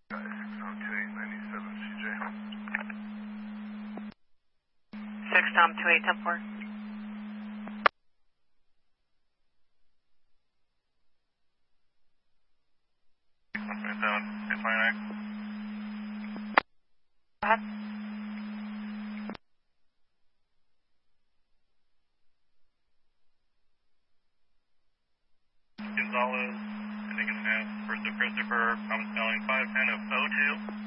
6 Tom 2810-4. Go ahead. Gonzalez, ending in F, first of Christopher, I'm spelling 510 of O2.